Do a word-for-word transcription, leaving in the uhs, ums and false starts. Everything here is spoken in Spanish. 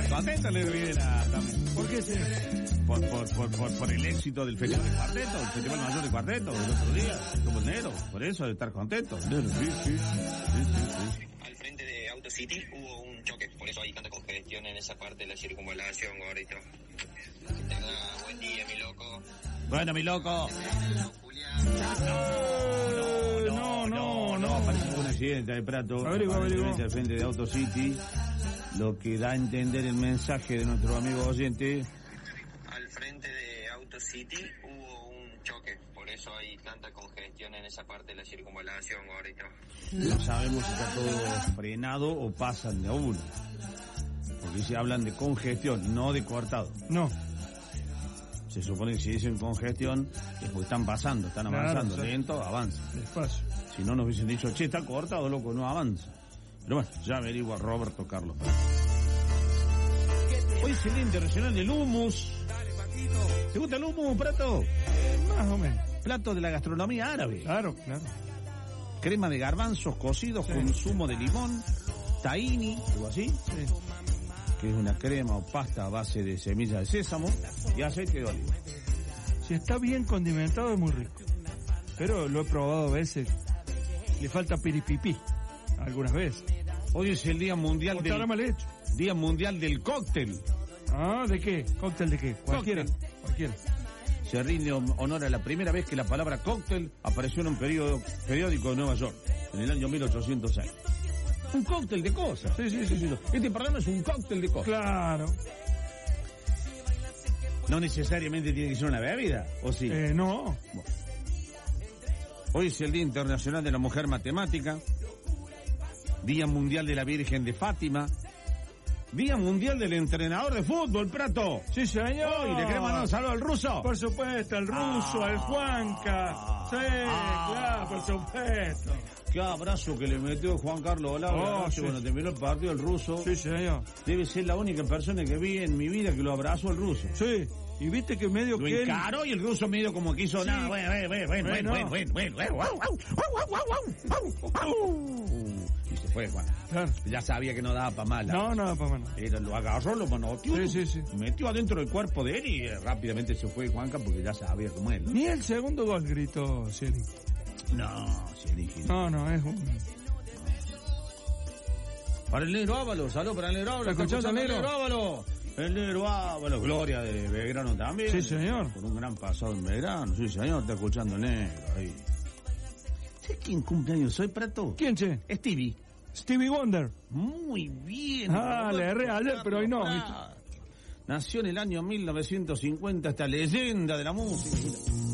contento el negro Videla también. ¿Por qué se...? Por, por, por, por, por el éxito del Festival de Cuarteto, el Festival Mayor de Cuarteto, el otro día, como el negro, por eso de estar contento. Negro, sí, sí, sí, sí, sí. Al frente de Auto City hubo un choque, por eso hay tanta congestión en esa parte de la circunvalación, gordito. Que tenga buen día, mi loco. Bueno, mi loco. Julián. No, no, no, no. Parece un accidente de Prato. Averigua, averigua. Al frente de Auto City, lo que da a entender el mensaje de nuestro amigo oyente. Al frente de Auto City hubo un choque, por eso hay tanta congestión en esa parte de la circunvalación, gordito. No sabemos si está todo frenado o pasan de a uno. Porque si hablan de congestión, no de cortado. No. Se supone que si dicen congestión es porque están pasando, están avanzando, claro, lento, avanza. Despacio. Si no nos hubiesen dicho, che, está cortado, loco, no avanza. Pero bueno, ya averigua Roberto Carlos. Hoy es el Día Internacional del Hummus. ¿Te gusta el hummus, Prato? Eh, más o menos. Plato de la gastronomía árabe. Claro, claro. Crema de garbanzos cocidos sí. con zumo de limón, tahini, algo así. Sí. Que es una crema o pasta a base de semillas de sésamo y aceite de oliva. Si está bien condimentado es muy rico. Pero lo he probado a veces. Le falta piripipí. Algunas veces. Hoy es el Día Mundial o del... estará mal hecho. Día Mundial del Cóctel. Ah, ¿de qué? ¿Cóctel de qué? Cualquiera. Cóctel. Cualquiera. Se rinde honor a la primera vez que la palabra cóctel apareció en un periódico, periódico de Nueva York, en el año mil ochocientos seis. Un cóctel de cosas. Sí, sí, sí, sí. Este programa es un cóctel de cosas. Claro. No necesariamente tiene que ser una bebida, ¿o sí? Eh, no. Bueno. Hoy es el Día Internacional de la Mujer Matemática, Día Mundial de la Virgen de Fátima, Día Mundial del Entrenador de Fútbol, Prato. Sí, señor. Y le queremos mandar un saludo al ruso. Por supuesto, al ruso, ah, al Juanca. Sí, ah, claro, por supuesto. Qué abrazo que le metió Juan Carlos Olavo oh, anoche sí. cuando terminó el partido el ruso. Sí, señor. Debe ser la única persona que vi en mi vida que lo abrazó el ruso. Sí. Y viste que medio lo que encaró él... y el ruso medio como que hizo sí. nada. Bueno, bueno, bueno, bueno, bueno, bueno, bueno, bueno. Y se fue, Juan. Claro. Ya sabía que no daba para mala. No, no daba para mala. Era, lo agarró, lo manoteó. Sí, sí, sí. Metió adentro del cuerpo de él y eh, rápidamente se fue Juanca porque ya sabía cómo él. ¿No? Ni el segundo gol gritó Cieli. No, Cieli. No, no, es un... Para el negro Ábalos, salud para el negro Ábalos. ¿Está escuchando el negro Ábalos? El negro Ábalos, gloria de Belgrano también. Sí, señor. Con un gran pasado en Belgrano, sí, señor, está escuchando el negro ahí. ¿Sabes quién cumpleaños hoy, Prato? ¿Quién, che? Stevie. Stevie Wonder. Muy bien. Ah, le erré ayer, pero hoy no. Nació en el año mil novecientos cincuenta esta leyenda de la música.